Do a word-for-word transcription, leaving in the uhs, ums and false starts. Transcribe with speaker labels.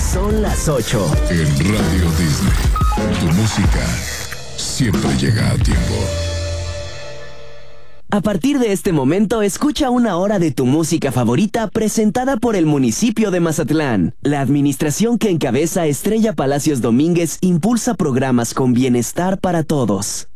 Speaker 1: Son las ocho.
Speaker 2: En Radio Disney, tu música siempre llega a tiempo.
Speaker 1: A partir de este momento, escucha una hora de tu música favorita presentada por el municipio de Mazatlán. La administración que encabeza Estrella Palacios Domínguez impulsa programas con bienestar para todos.